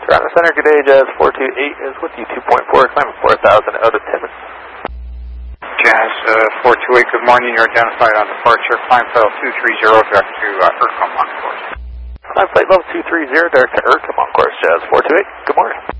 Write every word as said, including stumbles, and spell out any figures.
Toronto Center, good day, Jazz four two eight is with you, two point four, climbing four thousand out of Timmins. Jazz uh, four two eight, good morning, you're identified on departure, climb file two three zero, direct to uh, Urcom on course. Climb flight level two three zero, direct to Urcom on course, Jazz four two eight, good morning.